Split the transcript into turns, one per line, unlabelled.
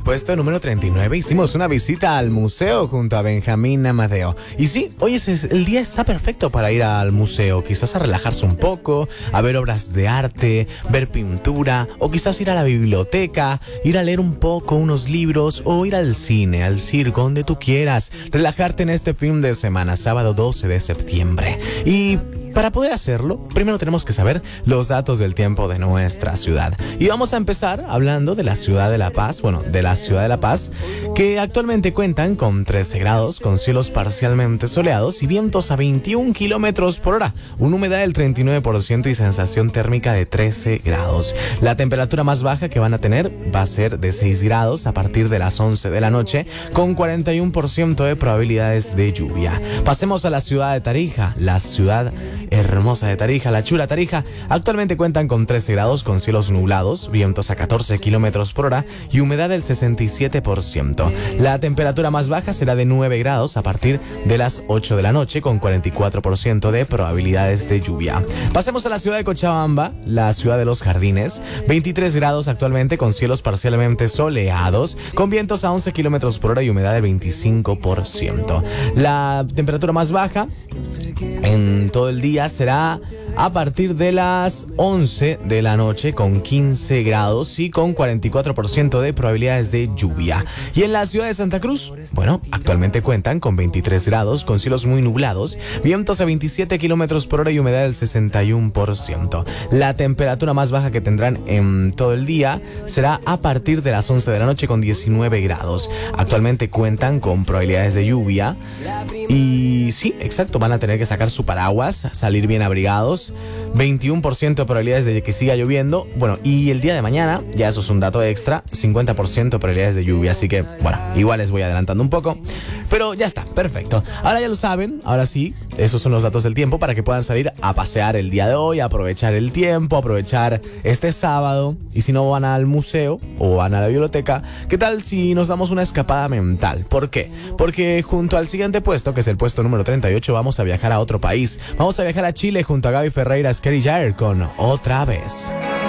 puesto número 39 hicimos una visita al museo junto a Benjamín Amadeo. Y sí, hoy el día está perfecto para ir al museo, quizás a relajarse un poco, a ver obras de arte, ver pintura, o quizás ir a la biblioteca, ir a leer un poco unos libros, o ir al cine, al circo, donde tú quieras, relajarte en este fin de semana, sábado 12 de septiembre. Y para poder hacerlo, primero tenemos que saber los datos del tiempo de nuestra ciudad. Y vamos a empezar hablando de la ciudad de La Paz, que actualmente cuentan con 13 grados, con cielos parcialmente soleados y vientos a 21 kilómetros por hora, una humedad del 39% y sensación térmica de 13 grados. La temperatura más baja que van a tener va a ser de 6 grados a partir de las 11 de la noche, con 41% de probabilidades de lluvia. Pasemos a la ciudad de Tarija, la ciudad hermosa de Tarija, la chula Tarija. Actualmente cuentan con 13 grados, con cielos nublados, vientos a 14 kilómetros por hora y humedad del 67%. La temperatura más baja será de 9 grados a partir de las 8 de la noche, con 44% de probabilidades de lluvia. Pasemos a la ciudad de Cochabamba, la ciudad de los jardines. 23 grados actualmente, con cielos parcialmente soleados, con vientos a 11 kilómetros por hora y humedad del 25%. La temperatura más baja en todo el día será a partir de las 11 de la noche, con 15 grados y con 44% de probabilidades de lluvia. Y en la ciudad de Santa Cruz, bueno, actualmente cuentan con 23 grados, con cielos muy nublados, vientos a 27 kilómetros por hora y humedad del 61%. La temperatura más baja que tendrán en todo el día será a partir de las 11 de la noche, con 19 grados. Actualmente cuentan con probabilidades de lluvia y sí, exacto, van a tener que sacar su paraguas, salir bien abrigados. 21% de probabilidades de que siga lloviendo. Bueno, y el día de mañana, ya eso es un dato extra, 50% de probabilidades de lluvia. Así que, bueno, igual les voy adelantando un poco, pero ya está, perfecto. Ahora ya lo saben, ahora sí, esos son los datos del tiempo para que puedan salir a pasear el día de hoy, aprovechar el tiempo, aprovechar este sábado. Y si no van al museo o van a la biblioteca, ¿qué tal si nos damos una escapada mental? ¿Por qué? Porque junto al siguiente puesto, que es el puesto número 38, vamos a viajar a otro país. Vamos a viajar a Chile junto a Gaby Ferreira Scary Jair con Otra Vez.